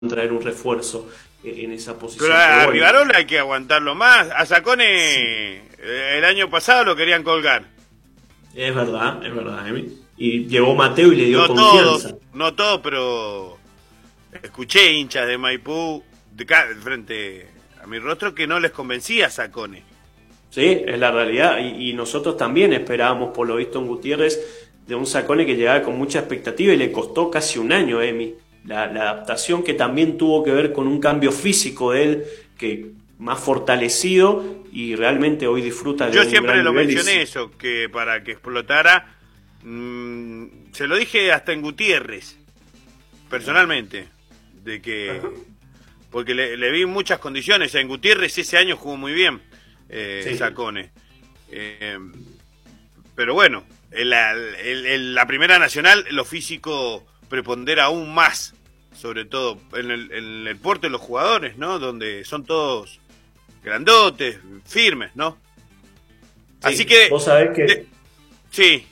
traer un refuerzo en esa Pero posición. Pero a bueno, Rivarola hay que aguantarlo más. A Sacone sí, el año pasado lo querían colgar. es verdad, Emi. Y llegó Mateo y le dio No confianza. todos, no todos, pero escuché hinchas de Maipú frente a mi rostro que no les convencía Sacone. Sí, es la realidad. Y nosotros también esperábamos, por lo visto en Gutiérrez, de un Sacone que llegaba con mucha expectativa y le costó casi un año, Emi. La adaptación que también tuvo que ver con un cambio físico de él, que más fortalecido y realmente hoy disfruta de Yo un siempre gran lo nivel. mencioné eso, que para que explotara, se lo dije hasta en Gutiérrez, personalmente, de Ajá. que porque le vi muchas condiciones. En Gutiérrez ese año jugó muy bien, Sí, Sacone. Eh, pero bueno, la primera nacional, lo físico prepondera aún más, sobre todo en el porte de los jugadores, ¿no? Donde son todos grandotes, firmes, ¿no? Así sí. que, Vos sabés de- que sí,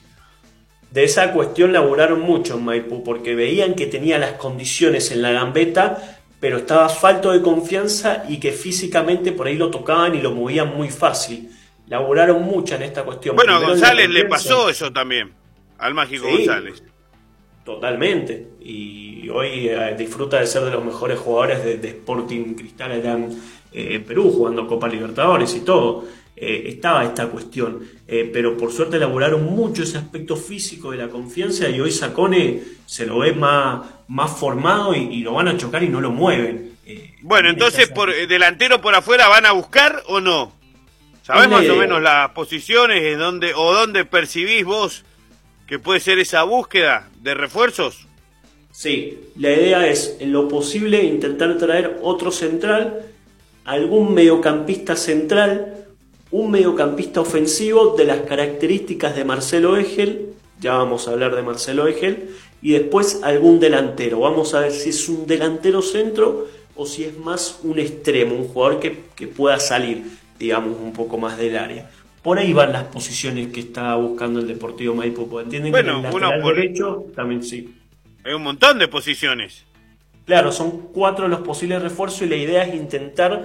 de esa cuestión laburaron mucho en Maipú, porque veían que tenía las condiciones en la gambeta, pero estaba falto de confianza y que físicamente por ahí lo tocaban y lo movían muy fácil. Laburaron mucho en esta cuestión. bueno, a Primero en la González le confianza. pasó eso también, al Mágico Sí, González. totalmente. Y hoy disfruta de ser de los mejores jugadores de Sporting Cristal allá en Perú, jugando Copa Libertadores y todo. Estaba esta cuestión. Pero por suerte elaboraron mucho ese aspecto físico de la confianza y hoy Sacone se lo ve más formado y lo van a chocar y no lo mueven. Bueno, También está entonces, esa por cuestión. delantero por afuera, ¿van a buscar o no? Es ¿Sabés la más o idea. menos las posiciones en donde, o dónde percibís vos que puede ser esa búsqueda de refuerzos? Sí, la idea es en lo posible intentar traer otro central, algún mediocampista central, un mediocampista ofensivo de las características de Marcelo Egel, ya vamos a hablar de Marcelo Egel, y después algún delantero. Vamos a ver si es un delantero centro o si es más un extremo, un jugador que pueda salir, digamos, un poco más del área. Por ahí van las posiciones que está buscando el Deportivo Maipo, porque entienden que en el Bueno, uno lateral por... derecho también sí. Hay un montón de posiciones. Claro, son cuatro los posibles refuerzos y la idea es intentar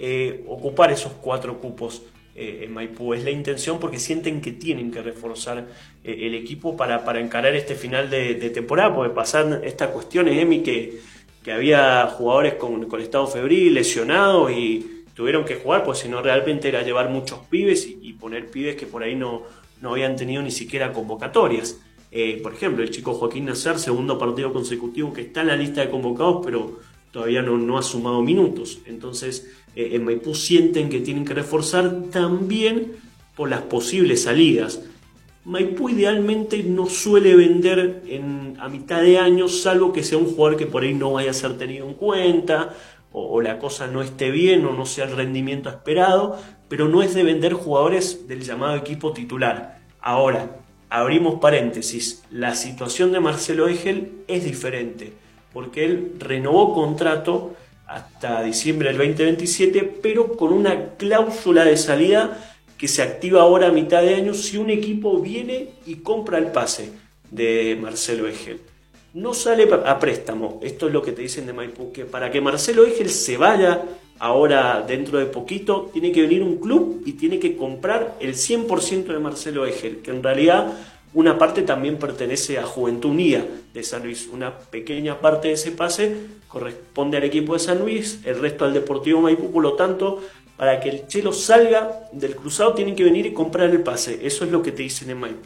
ocupar esos cuatro cupos en Maipú. Es la intención porque sienten que tienen que reforzar el equipo para encarar este final de temporada, porque pasan estas cuestiones, Emi, que había jugadores con estado febril, lesionados y tuvieron que jugar, pues si no realmente era llevar muchos pibes y poner pibes que por ahí no habían tenido ni siquiera convocatorias. Por ejemplo, el chico Joaquín Nacer, segundo partido consecutivo que está en la lista de convocados, pero todavía no ha sumado minutos. Entonces, en Maipú sienten que tienen que reforzar también por las posibles salidas. Maipú idealmente no suele vender a mitad de año, salvo que sea un jugador que por ahí no vaya a ser tenido en cuenta, o la cosa no esté bien, o no sea el rendimiento esperado, pero no es de vender jugadores del llamado equipo titular. Ahora, abrimos paréntesis, la situación de Marcelo Egel es diferente, porque él renovó contrato hasta diciembre del 2027, pero con una cláusula de salida que se activa ahora a mitad de año si un equipo viene y compra el pase de Marcelo Egel. No sale a préstamo, esto es lo que te dicen de Maipú, que para que Marcelo Egel se vaya ahora dentro de poquito, tiene que venir un club y tiene que comprar el 100% de Marcelo Egel, que en realidad una parte también pertenece a Juventud Unida de San Luis, una pequeña parte de ese pase corresponde al equipo de San Luis, el resto al Deportivo Maipú, por lo tanto, para que el Chelo salga del cruzado tienen que venir y comprar el pase, eso es lo que te dicen en Maipú.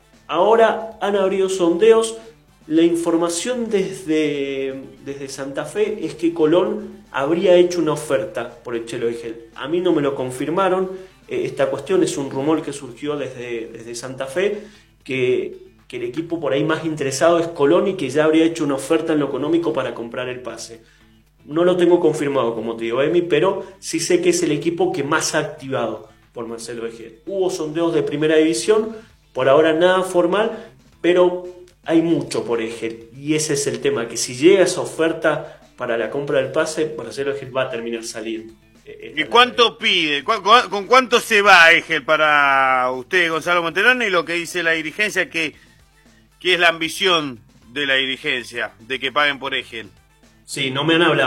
Ahora han abrido sondeos. La información desde Santa Fe es que Colón habría hecho una oferta por el Chelo Egel. A mí no me lo confirmaron. Esta cuestión es un rumor que surgió desde Santa Fe, que el equipo por ahí más interesado es Colón y que ya habría hecho una oferta en lo económico para comprar el pase. No lo tengo confirmado, como te digo, Emi, pero sí sé que es el equipo que más ha activado por Marcelo Egel. Hubo sondeos de primera división, por ahora nada formal, pero hay mucho por Egel. Y ese es el tema, que si llega esa oferta para la compra del pase, Marcelo Egel va a terminar saliendo. Esta ¿Y es la realidad. cuánto pide? ¿Con cuánto se va Egel para usted, Gonzalo Monterón? Y lo que dice la dirigencia, que es la ambición de la dirigencia, de que paguen por Egel. Sí, no me han hablado.